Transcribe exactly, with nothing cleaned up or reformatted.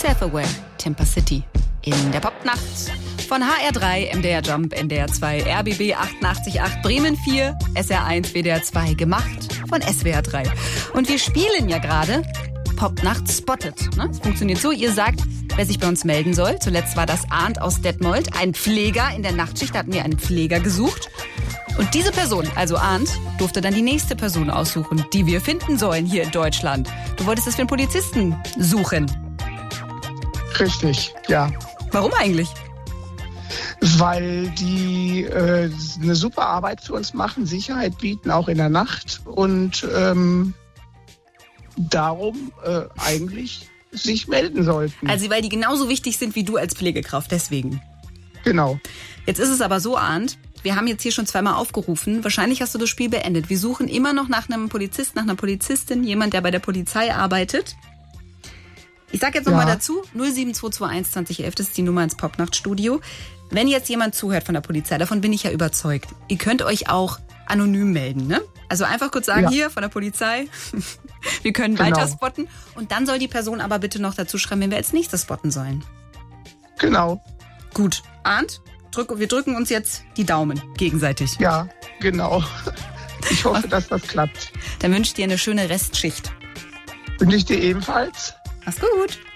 Self-Aware, Timber City. In der Popnacht von H R drei, M D R Jump, N D R zwei, R B B achtundachtzig Komma acht, Bremen vier, S R eins, W D R zwei, gemacht von S W R drei. Und wir spielen ja gerade Popnacht Spotted. Ne? Es funktioniert so, ihr sagt, wer sich bei uns melden soll. Zuletzt war das Arndt aus Detmold, ein Pfleger in der Nachtschicht. Da hatten wir einen Pfleger gesucht. Und diese Person, also Arndt, durfte dann die nächste Person aussuchen, die wir finden sollen hier in Deutschland. Du wolltest es für einen Polizisten suchen. Richtig, ja. Warum eigentlich? Weil die äh, eine super Arbeit für uns machen, Sicherheit bieten, auch in der Nacht. Und ähm, darum äh, eigentlich sich melden sollten. Also weil die genauso wichtig sind wie du als Pflegekraft, deswegen. Genau. Jetzt ist es aber so, Arndt, wir haben jetzt hier schon zweimal aufgerufen. Wahrscheinlich hast du das Spiel beendet. Wir suchen immer noch nach einem Polizist, nach einer Polizistin, jemand, der bei der Polizei arbeitet. Ich sag jetzt nochmal ja. dazu, null sieben zwei zwei eins zwanzig elf, das ist die Nummer ins Popnachtstudio. Wenn jetzt jemand zuhört von der Polizei, davon bin ich ja überzeugt. Ihr könnt euch auch anonym melden, ne? Also einfach kurz sagen, ja. hier von der Polizei, wir können genau. weiter spotten. Und dann soll die Person aber bitte noch dazu schreiben, wenn wir als nächstes spotten sollen. Genau. Gut. Arndt, drück, wir drücken uns jetzt die Daumen gegenseitig. Ja, genau. Ich hoffe, dass das klappt. Dann wünsche ich dir eine schöne Restschicht. Wünsche ich dir ebenfalls. Mach's gut.